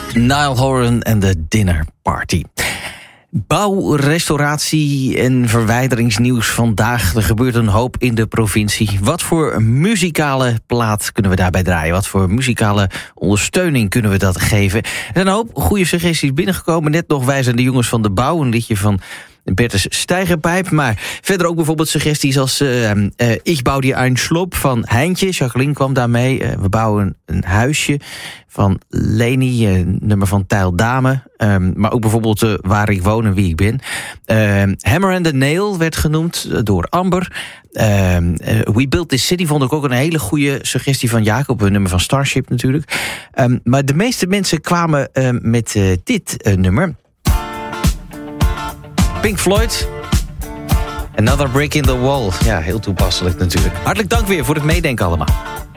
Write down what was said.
Niall Horan en de Dinner Party. Bouw, restauratie en verwijderingsnieuws vandaag. Er gebeurt een hoop in de provincie. Wat voor muzikale plaat kunnen we daarbij draaien? Wat voor muzikale ondersteuning kunnen we dat geven? Er zijn een hoop goede suggesties binnengekomen. Net nog Wij zijn de jongens van de bouw. Een liedje van Bertus Steigerpijp. Maar verder ook bijvoorbeeld suggesties als Ich bouw die ein Slop van Heintje. Jacqueline kwam daarmee. We bouwen een huisje van Leni. Nummer van Tijl Dame. Maar ook bijvoorbeeld Waar ik woon en wie ik ben. Hammer and the Nail werd genoemd door Amber. We Built This City vond ik ook een hele goede suggestie van Jacob. Een nummer van Starship natuurlijk. Maar de meeste mensen kwamen met dit nummer. Pink Floyd. Another Brick in the Wall. Ja, heel toepasselijk natuurlijk. Hartelijk dank weer voor het meedenken allemaal.